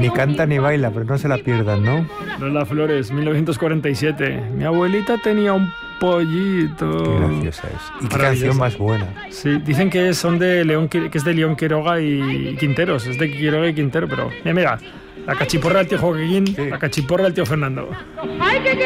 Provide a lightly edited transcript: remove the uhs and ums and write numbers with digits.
ni canta ni baila, pero no se la pierdan, ¿no? Lola Flores, 1947. Mi abuelita tenía un pollito. Qué graciosa es. Y qué canción más buena. Sí, dicen que es de León Quiroga y Quinteros. Es de Quiroga y Quintero, pero mira, la cachiporra del tío Joaquín, sí. La cachiporra del tío Fernando.